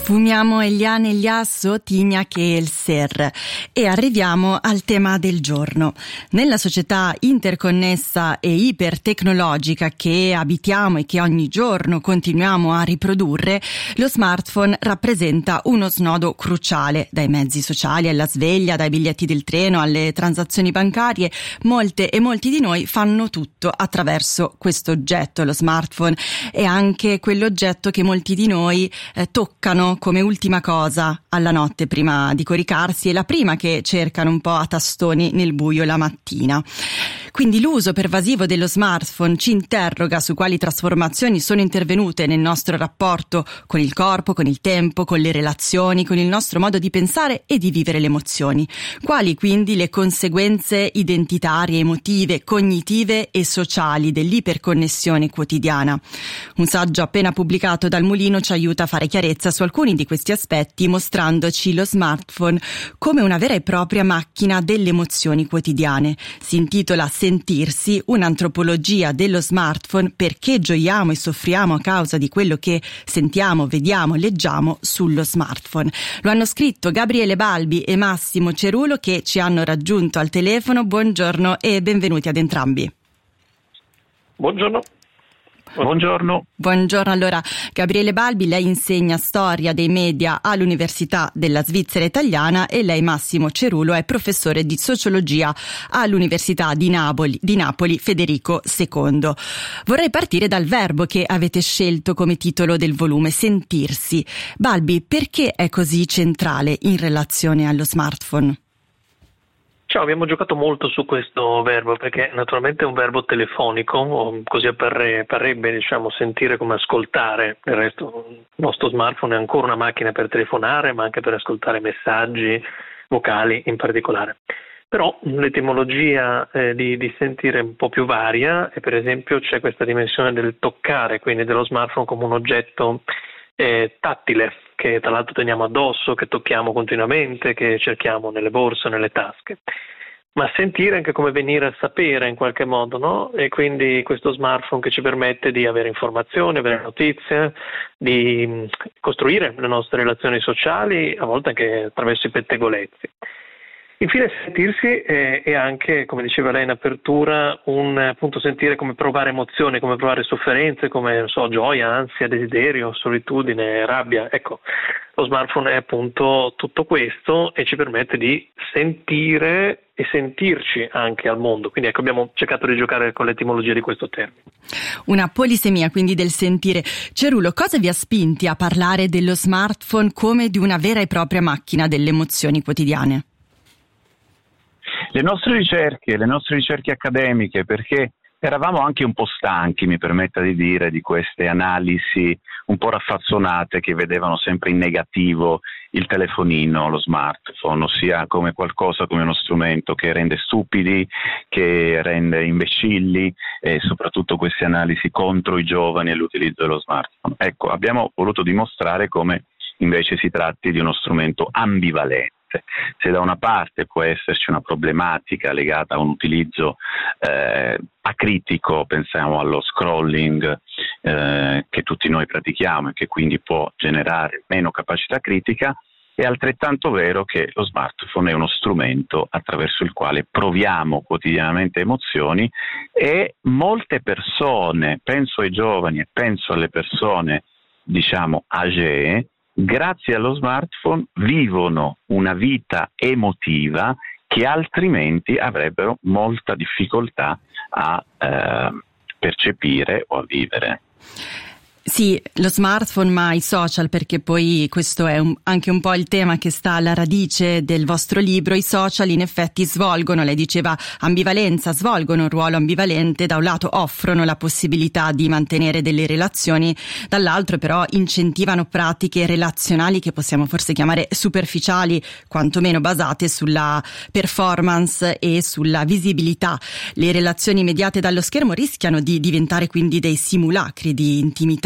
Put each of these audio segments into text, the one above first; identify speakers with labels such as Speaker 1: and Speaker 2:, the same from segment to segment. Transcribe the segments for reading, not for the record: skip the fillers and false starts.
Speaker 1: Sfumiamo Eliane Eliasso, Tignac e El Ser e arriviamo al tema del giorno. Nella società interconnessa e ipertecnologica che abitiamo e che ogni giorno continuiamo a riprodurre, lo smartphone rappresenta uno snodo cruciale. Dai mezzi sociali alla sveglia, dai biglietti del treno alle transazioni bancarie, molte e molti di noi fanno tutto attraverso questo oggetto. Lo smartphone è anche quell'oggetto che molti di noi toccano come ultima cosa alla notte prima di coricarsi e la prima che cercano un po' a tastoni nel buio la mattina. Quindi l'uso pervasivo dello smartphone ci interroga su quali trasformazioni sono intervenute nel nostro rapporto con il corpo, con il tempo, con le relazioni, con il nostro modo di pensare e di vivere le emozioni. Quali quindi le conseguenze identitarie, emotive, cognitive e sociali dell'iperconnessione quotidiana? Un saggio appena pubblicato dal Mulino ci aiuta a fare chiarezza su alcuni di questi aspetti, mostrandoci lo smartphone come una vera e propria macchina delle emozioni quotidiane. Si intitola Sentirsi, un'antropologia dello smartphone, perché gioiamo e soffriamo a causa di quello che sentiamo, vediamo, leggiamo sullo smartphone. Lo hanno scritto Gabriele Balbi e Massimo Cerulo, che ci hanno raggiunto al telefono. Buongiorno e benvenuti ad entrambi.
Speaker 2: Buongiorno.
Speaker 1: Buongiorno. Allora, Gabriele Balbi, lei insegna storia dei media all'Università della Svizzera Italiana e lei, Massimo Cerulo, è professore di sociologia all'Università di Napoli Federico II. Vorrei partire dal verbo che avete scelto come titolo del volume, sentirsi. Balbi, perché è così centrale in relazione allo smartphone?
Speaker 2: Ciao, abbiamo giocato molto su questo verbo perché naturalmente è un verbo telefonico, così parrebbe sentire come ascoltare. Del resto il nostro smartphone è ancora una macchina per telefonare, ma anche per ascoltare messaggi vocali in particolare. Però l'etimologia di sentire è un po' più varia e per esempio c'è questa dimensione del toccare, quindi dello smartphone come un oggetto tattile, che tra l'altro teniamo addosso, che tocchiamo continuamente, che cerchiamo nelle borse, nelle tasche. Ma sentire anche come venire a sapere in qualche modo, no? E quindi questo smartphone che ci permette di avere informazioni, avere notizie, di costruire le nostre relazioni sociali, a volte anche attraverso i pettegolezzi. Infine sentirsi è anche, come diceva lei in apertura, appunto sentire come provare emozioni, come provare sofferenze, come gioia, ansia, desiderio, solitudine, rabbia. Ecco, lo smartphone è appunto tutto questo e ci permette di sentire e sentirci anche al mondo. Quindi ecco, abbiamo cercato di giocare con l'etimologia di questo termine.
Speaker 1: Una polisemia quindi del sentire. Cerulo, cosa vi ha spinti a parlare dello smartphone come di una vera e propria macchina delle emozioni quotidiane?
Speaker 3: Le nostre ricerche accademiche, perché eravamo anche un po' stanchi, mi permetta di dire, di queste analisi un po' raffazzonate che vedevano sempre in negativo il telefonino, lo smartphone, ossia come qualcosa, come uno strumento che rende stupidi, che rende imbecilli e soprattutto queste analisi contro i giovani e l'utilizzo dello smartphone. Ecco, abbiamo voluto dimostrare come invece si tratti di uno strumento ambivalente. Se da una parte può esserci una problematica legata a un utilizzo acritico, pensiamo allo scrolling che tutti noi pratichiamo e che quindi può generare meno capacità critica, è altrettanto vero che lo smartphone è uno strumento attraverso il quale proviamo quotidianamente emozioni e molte persone, penso ai giovani e penso alle persone âgée, grazie allo smartphone vivono una vita emotiva che altrimenti avrebbero molta difficoltà a percepire o a vivere.
Speaker 1: Sì, lo smartphone, ma i social, perché poi questo è anche un po' il tema che sta alla radice del vostro libro. I social in effetti svolgono, lei diceva ambivalenza, svolgono un ruolo ambivalente. Da un lato offrono la possibilità di mantenere delle relazioni, dall'altro però incentivano pratiche relazionali che possiamo forse chiamare superficiali, quantomeno basate sulla performance e sulla visibilità. Le relazioni mediate dallo schermo rischiano di diventare quindi dei simulacri di intimità.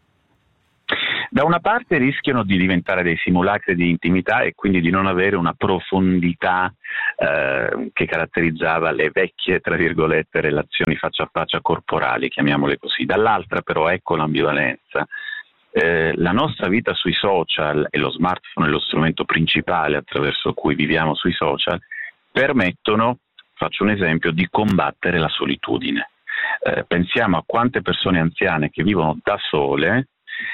Speaker 3: Da una parte rischiano di diventare dei simulacri di intimità e quindi di non avere una profondità che caratterizzava le vecchie, tra virgolette, relazioni faccia a faccia corporali, chiamiamole così. Dall'altra però ecco l'ambivalenza. La nostra vita sui social, e lo smartphone è lo strumento principale attraverso cui viviamo sui social, permettono, faccio un esempio, di combattere la solitudine. Pensiamo a quante persone anziane che vivono da sole,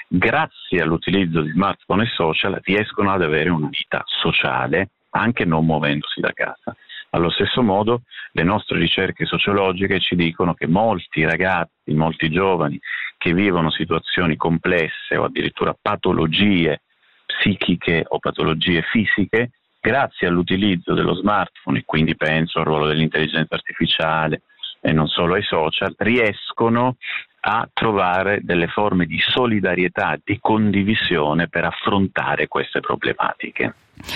Speaker 3: grazie all'utilizzo di smartphone e social, riescono ad avere una vita sociale anche non muovendosi da casa. Allo stesso modo, le nostre ricerche sociologiche ci dicono che molti ragazzi, molti giovani che vivono situazioni complesse o addirittura patologie psichiche o patologie fisiche, grazie all'utilizzo dello smartphone, e quindi penso al ruolo dell'intelligenza artificiale e non solo ai social, riescono a trovare delle forme di solidarietà, di condivisione per affrontare queste problematiche.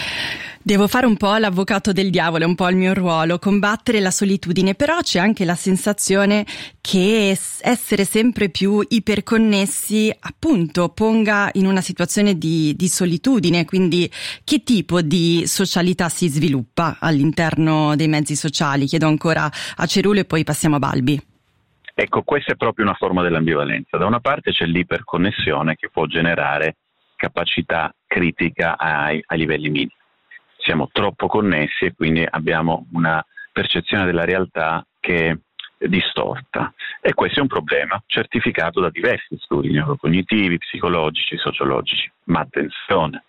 Speaker 1: Devo fare un po' l'avvocato del diavolo, è un po' il mio ruolo, combattere la solitudine, però c'è anche la sensazione che essere sempre più iperconnessi appunto ponga in una situazione di solitudine, quindi che tipo di socialità si sviluppa all'interno dei mezzi sociali? Chiedo ancora a Cerulo e poi passiamo a Balbi.
Speaker 3: Ecco, questa è proprio una forma dell'ambivalenza. Da una parte c'è l'iperconnessione che può generare capacità critica ai livelli minimi. Siamo troppo connessi e quindi abbiamo una percezione della realtà che è distorta. E questo è un problema certificato da diversi studi neurocognitivi, psicologici, sociologici. Ma attenzione,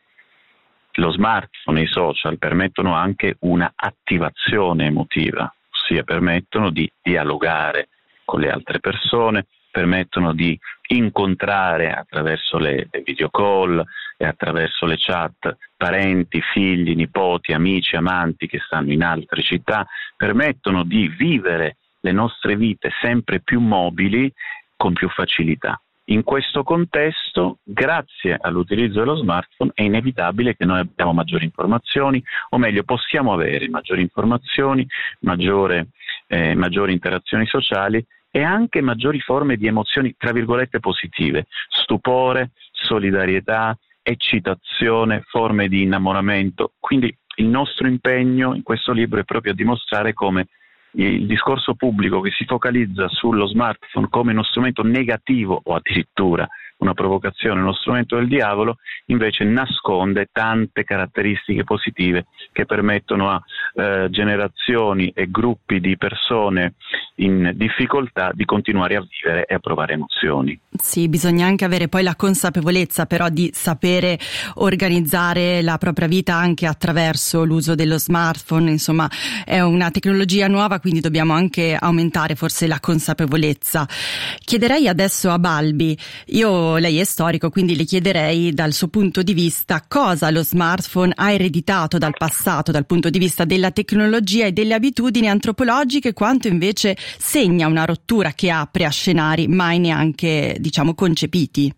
Speaker 3: lo smartphone e i social permettono anche una attivazione emotiva, ossia permettono di dialogare con le altre persone, permettono di incontrare attraverso le video call e attraverso le chat parenti, figli, nipoti, amici, amanti che stanno in altre città, permettono di vivere le nostre vite sempre più mobili con più facilità. In questo contesto, grazie all'utilizzo dello smartphone, è inevitabile che noi abbiamo maggiori informazioni, o meglio, possiamo avere maggiori informazioni, maggiori interazioni sociali e anche maggiori forme di emozioni, tra virgolette, positive: stupore, solidarietà, eccitazione, forme di innamoramento. Quindi il nostro impegno in questo libro è proprio a dimostrare come il discorso pubblico che si focalizza sullo smartphone come uno strumento negativo o addirittura una provocazione, uno strumento del diavolo, invece nasconde tante caratteristiche positive che permettono a generazioni e gruppi di persone in difficoltà di continuare a vivere e a provare emozioni.
Speaker 1: Sì, bisogna anche avere poi la consapevolezza però di sapere organizzare la propria vita anche attraverso l'uso dello smartphone. Insomma, è una tecnologia nuova, quindi dobbiamo anche aumentare forse la consapevolezza. Chiederei adesso a Balbi, lei è storico, quindi le chiederei dal suo punto di vista cosa lo smartphone ha ereditato dal passato dal punto di vista della tecnologia e delle abitudini antropologiche, quanto invece segna una rottura che apre a scenari mai neanche, concepiti.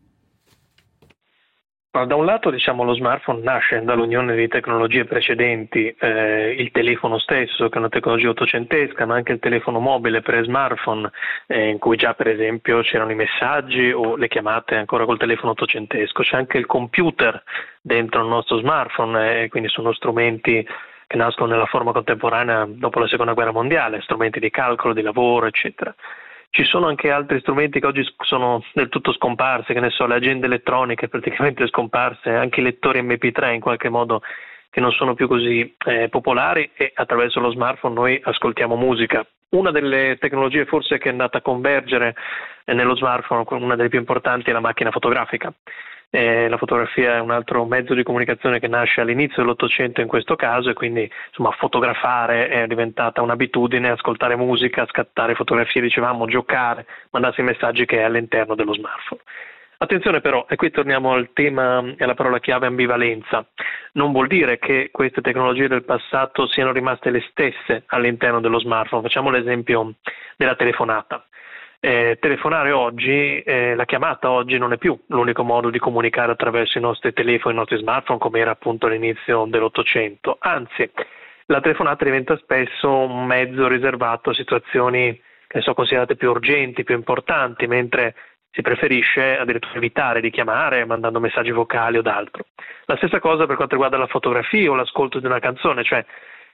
Speaker 2: Da un lato, lo smartphone nasce dall'unione di tecnologie precedenti, il telefono stesso, che è una tecnologia ottocentesca, ma anche il telefono mobile pre-smartphone, in cui già per esempio c'erano i messaggi o le chiamate ancora col telefono ottocentesco. C'è anche il computer dentro il nostro smartphone, quindi sono strumenti che nascono nella forma contemporanea dopo la Seconda Guerra Mondiale, strumenti di calcolo, di lavoro, eccetera. Ci sono anche altri strumenti che oggi sono del tutto scomparsi, che ne so, le agende elettroniche praticamente scomparse, anche i lettori MP3 in qualche modo che non sono più così popolari, e attraverso lo smartphone noi ascoltiamo musica. Una delle tecnologie forse che è andata a convergere nello smartphone, una delle più importanti, è la macchina fotografica. La fotografia è un altro mezzo di comunicazione che nasce all'inizio dell'Ottocento in questo caso, e quindi fotografare è diventata un'abitudine, ascoltare musica, scattare fotografie, dicevamo, giocare, mandarsi messaggi, che è all'interno dello smartphone. Attenzione però, e qui torniamo al tema e alla parola chiave ambivalenza, non vuol dire che queste tecnologie del passato siano rimaste le stesse all'interno dello smartphone. Facciamo l'esempio della telefonata. Telefonare oggi, la chiamata oggi non è più l'unico modo di comunicare attraverso i nostri telefoni, i nostri smartphone, come era appunto all'inizio dell'Ottocento. Anzi, la telefonata diventa spesso un mezzo riservato a situazioni che sono considerate più urgenti, più importanti, mentre si preferisce addirittura evitare di chiamare mandando messaggi vocali o d'altro. La stessa cosa per quanto riguarda la fotografia o l'ascolto di una canzone, cioè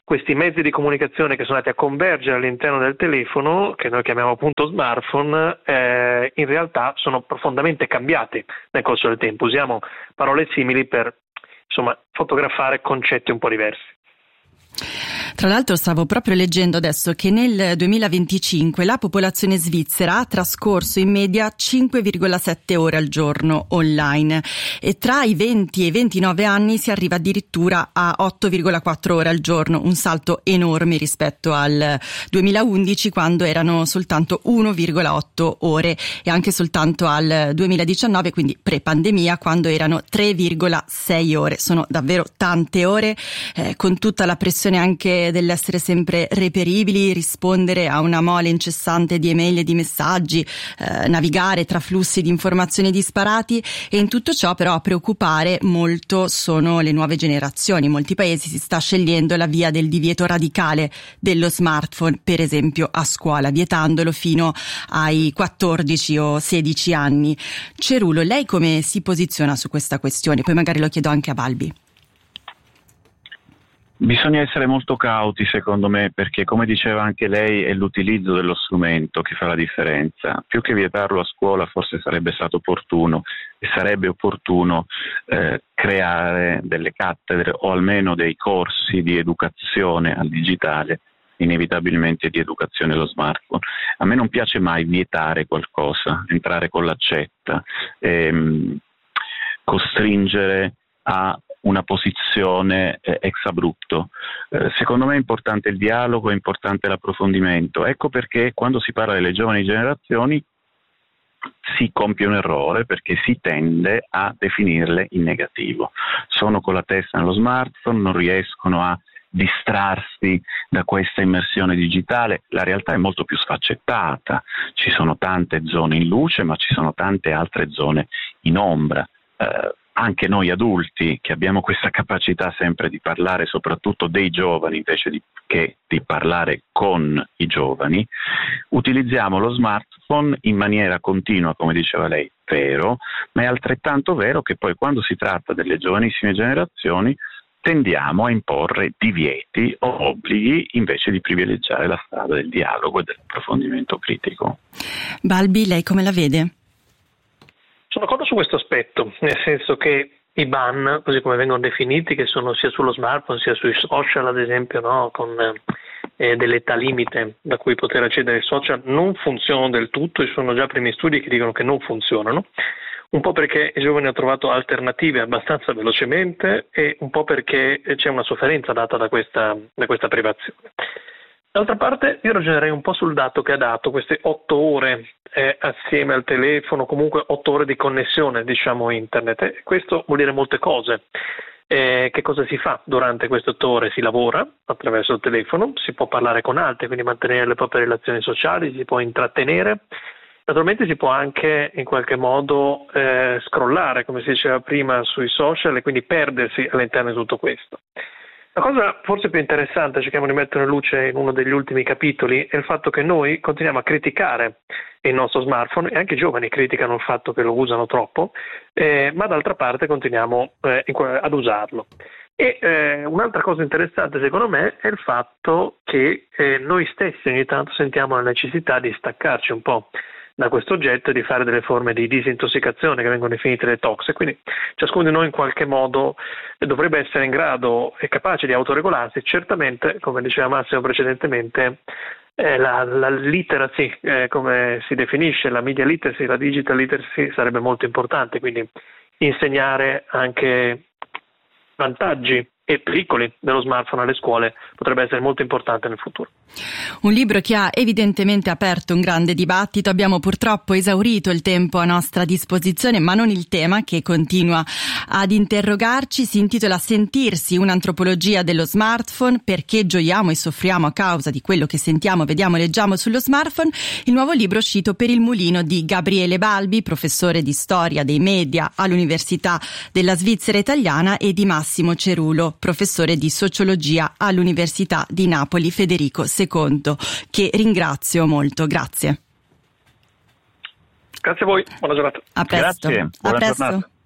Speaker 2: questi mezzi di comunicazione che sono andati a convergere all'interno del telefono, che noi chiamiamo appunto smartphone, in realtà sono profondamente cambiati nel corso del tempo. Usiamo parole simili per fotografare concetti un po' diversi.
Speaker 1: Tra l'altro stavo proprio leggendo adesso che nel 2025 la popolazione svizzera ha trascorso in media 5,7 ore al giorno online e tra i 20 e i 29 anni si arriva addirittura a 8,4 ore al giorno, un salto enorme rispetto al 2011 quando erano soltanto 1,8 ore e anche soltanto al 2019, quindi pre-pandemia, quando erano 3,6 ore. Sono davvero tante ore, con tutta la pressione anche dell'essere sempre reperibili, rispondere a una mole incessante di email e di messaggi, navigare tra flussi di informazioni disparati, e in tutto ciò però a preoccupare molto sono le nuove generazioni. In molti paesi si sta scegliendo la via del divieto radicale dello smartphone, per esempio a scuola, vietandolo fino ai 14 o 16 anni. Cerulo, lei come si posiziona su questa questione? Poi magari lo chiedo anche a Balbi.
Speaker 3: Bisogna essere molto cauti, secondo me, perché, come diceva anche lei, è l'utilizzo dello strumento che fa la differenza. Più che vietarlo a scuola, forse sarebbe stato opportuno e sarebbe opportuno creare delle cattedre o almeno dei corsi di educazione al digitale, inevitabilmente di educazione allo smartphone. A me non piace mai vietare qualcosa, entrare con l'accetta, costringere a una posizione ex abrupto. Secondo me è importante il dialogo, è importante l'approfondimento. Ecco perché quando si parla delle giovani generazioni si compie un errore, perché si tende a definirle in negativo. Sono con la testa nello smartphone, non riescono a distrarsi da questa immersione digitale. La realtà è molto più sfaccettata, ci sono tante zone in luce, ma ci sono tante altre zone in ombra. Anche noi adulti, che abbiamo questa capacità sempre di parlare soprattutto dei giovani invece che di parlare con i giovani, utilizziamo lo smartphone in maniera continua, come diceva lei, vero, ma è altrettanto vero che poi quando si tratta delle giovanissime generazioni tendiamo a imporre divieti o obblighi invece di privilegiare la strada del dialogo e dell'approfondimento critico.
Speaker 1: Balbi, lei come la vede?
Speaker 2: Sono d'accordo su questo aspetto, nel senso che i ban, così come vengono definiti, che sono sia sullo smartphone sia sui social, ad esempio, no, con dell'età limite da cui poter accedere ai social, non funzionano del tutto. Ci sono già primi studi che dicono che non funzionano, un po' perché i giovani hanno trovato alternative abbastanza velocemente e un po' perché c'è una sofferenza data da questa privazione. D'altra parte io ragionerei un po' sul dato che ha dato queste 8 ore assieme al telefono, comunque 8 ore di connessione, internet. E questo vuol dire molte cose. Che cosa si fa durante queste 8 ore? Si lavora attraverso il telefono, si può parlare con altri, quindi mantenere le proprie relazioni sociali, si può intrattenere. Naturalmente si può anche in qualche modo scrollare, come si diceva prima, sui social e quindi perdersi all'interno di tutto questo. La cosa forse più interessante, cerchiamo di mettere in luce in uno degli ultimi capitoli, è il fatto che noi continuiamo a criticare il nostro smartphone e anche i giovani criticano il fatto che lo usano troppo, ma d'altra parte continuiamo ad usarlo. E un'altra cosa interessante secondo me è il fatto che noi stessi ogni tanto sentiamo la necessità di staccarci un po' da questo oggetto e di fare delle forme di disintossicazione che vengono definite detox. Quindi ciascuno di noi in qualche modo dovrebbe essere in grado e capace di autoregolarsi. Certamente, come diceva Massimo precedentemente, la literacy, come si definisce, la media literacy, la digital literacy sarebbe molto importante, quindi insegnare anche vantaggi e pericoli dello smartphone alle scuole potrebbe essere molto importante nel futuro.
Speaker 1: Un libro che ha evidentemente aperto un grande dibattito. Abbiamo purtroppo esaurito il tempo a nostra disposizione, ma non il tema, che continua ad interrogarci. Si intitola Sentirsi, un'antropologia dello smartphone, perché gioiamo e soffriamo a causa di quello che sentiamo, vediamo e leggiamo sullo smartphone. Il nuovo libro uscito per il mulino di Gabriele Balbi, professore di storia dei media all'Università della Svizzera Italiana, e di Massimo Cerulo, professore di sociologia all'Università di Napoli Federico II, che ringrazio molto. Grazie.
Speaker 2: Grazie a voi, buona giornata.
Speaker 1: A presto.
Speaker 3: Grazie, buona giornata.